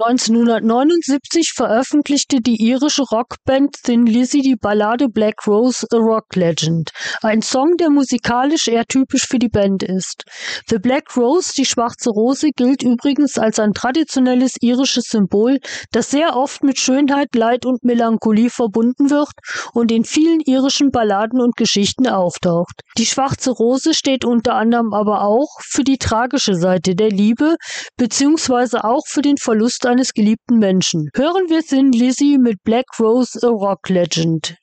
1979 veröffentlichte die irische Rockband Thin Lizzy die Ballade Black Rose, A Rock Legend, ein Song, der musikalisch eher typisch für die Band ist. The Black Rose, die schwarze Rose, gilt übrigens als ein traditionelles irisches Symbol, das sehr oft mit Schönheit, Leid und Melancholie verbunden wird und in vielen irischen Balladen und Geschichten auftaucht. Die schwarze Rose steht unter anderem aber auch für die tragische Seite der Liebe, beziehungsweise auch für den Verlust eines geliebten Menschen. Hören wir Thin Lizzy mit Black Rose, A Rock Legend.